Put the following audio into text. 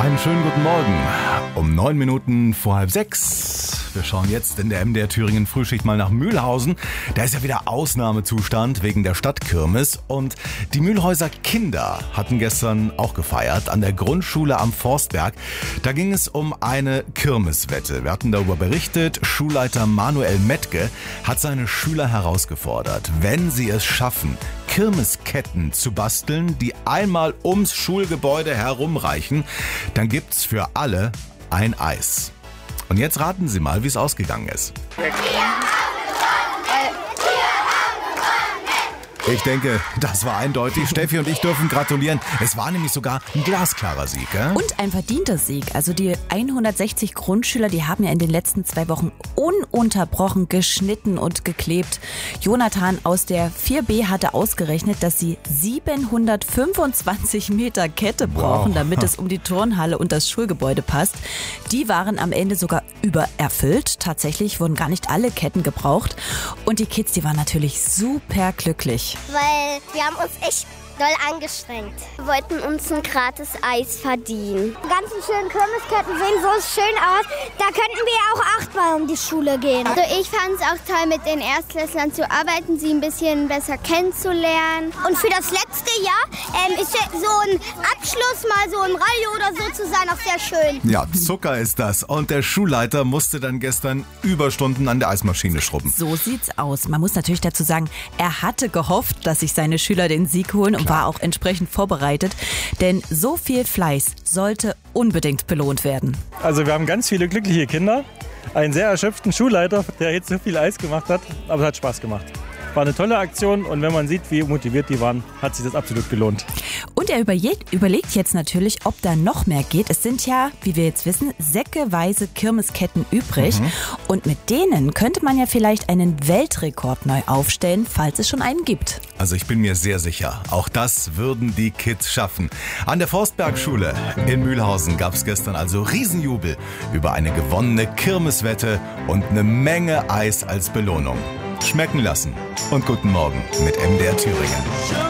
Einen schönen guten Morgen. Um 9 Minuten vor 5:30. Wir schauen jetzt in der MDR Thüringen Frühschicht mal nach Mühlhausen. Da ist ja wieder Ausnahmezustand wegen der Stadtkirmes. Und die Mühlhäuser Kinder hatten gestern auch gefeiert an der Grundschule am Forstberg. Da ging es um eine Kirmeswette. Wir hatten darüber berichtet. Schulleiter Manuel Mettke hat seine Schüler herausgefordert, wenn sie es schaffen, Kirmesketten zu basteln, die einmal ums Schulgebäude herumreichen, dann gibt's für alle ein Eis. Und jetzt raten Sie mal, wie es ausgegangen ist. Ich denke, das war eindeutig. Steffi und ich dürfen gratulieren. Es war nämlich sogar ein glasklarer Sieg. Und ein verdienter Sieg. Also die 160 Grundschüler, die haben ja in den letzten 2 Wochen ununterbrochen geschnitten und geklebt. Jonathan aus der 4B hatte ausgerechnet, dass sie 725 Meter Kette brauchen, damit es um die Turnhalle und das Schulgebäude passt. Die waren am Ende sogar übererfüllt. Tatsächlich wurden gar nicht alle Ketten gebraucht. Und die Kids, die waren natürlich super glücklich. Weil wir haben uns echt doll angestrengt. Wir wollten uns ein gratis Eis verdienen. Die ganzen schönen Kirmesketten sehen so schön aus. Da könnten wir ja auch 8-mal um die Schule gehen. Also ich fand es auch toll, mit den Erstklässlern zu arbeiten, sie ein bisschen besser kennenzulernen. Und für das letzte Jahr ist ja so ein Abschluss mal so im Radio oder so zu sein auch sehr schön. Ja, Zucker ist das. Und der Schulleiter musste dann gestern Überstunden an der Eismaschine schrubben. So sieht's aus. Man muss natürlich dazu sagen, er hatte gehofft, dass sich seine Schüler den Sieg holen und war auch entsprechend vorbereitet. Denn so viel Fleiß sollte unbedingt belohnt werden. Also wir haben ganz viele glückliche Kinder, einen sehr erschöpften Schulleiter, der jetzt so viel Eis gemacht hat, aber es hat Spaß gemacht. War eine tolle Aktion und wenn man sieht, wie motiviert die waren, hat sich das absolut gelohnt. Und er überlegt jetzt natürlich, ob da noch mehr geht. Es sind ja, wie wir jetzt wissen, säckeweise Kirmesketten übrig. Und mit denen könnte man ja vielleicht einen Weltrekord neu aufstellen, falls es schon einen gibt. Also ich bin mir sehr sicher, auch das würden die Kids schaffen. An der Forstbergschule in Mühlhausen gab es gestern also Riesenjubel über eine gewonnene Kirmeswette und eine Menge Eis als Belohnung. Schmecken lassen und guten Morgen mit MDR Thüringen.